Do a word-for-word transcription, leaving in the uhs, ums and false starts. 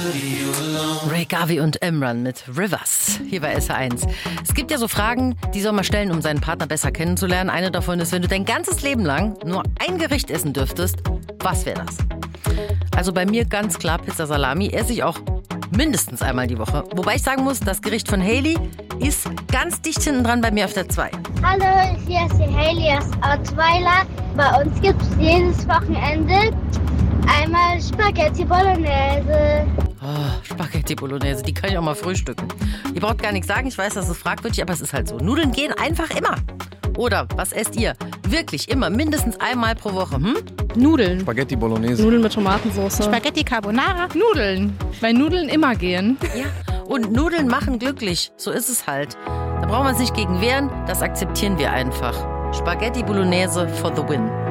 Ray Garvey und Emran mit Rivers, hier bei S R eins. Es gibt ja so Fragen, die soll man stellen, um seinen Partner besser kennenzulernen. Eine davon ist, wenn du dein ganzes Leben lang nur ein Gericht essen dürftest, was wäre das? Also bei mir ganz klar Pizza Salami, esse ich auch mindestens einmal die Woche. Wobei ich sagen muss, das Gericht von Hailey ist ganz dicht hinten dran bei mir auf der zwei. Hallo, hier ist die Hailey aus Ottweiler. Bei uns gibt es jedes Wochenende einmal Spaghetti Bolognese. Oh, Spaghetti Bolognese, die kann ich auch mal frühstücken. Ihr braucht gar nichts sagen, ich weiß, das ist fragwürdig, aber es ist halt so. Nudeln gehen einfach immer. Oder, was esst ihr? Wirklich immer, mindestens einmal pro Woche, hm? Nudeln. Spaghetti Bolognese. Nudeln mit Tomatensauce. Spaghetti Carbonara. Nudeln. Weil Nudeln immer gehen. Ja, und Nudeln machen glücklich. So ist es halt. Da brauchen wir uns nicht gegen wehren, das akzeptieren wir einfach. Spaghetti Bolognese for the win.